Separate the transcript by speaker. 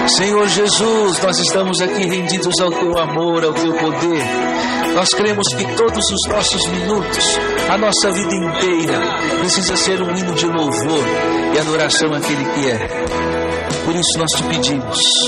Speaker 1: Senhor Jesus, nós estamos aqui rendidos ao Teu amor, ao Teu poder. Nós cremos que todos os nossos minutos, a nossa vida inteira, precisa ser um hino de louvor e adoração àquele que é. Por isso nós te pedimos,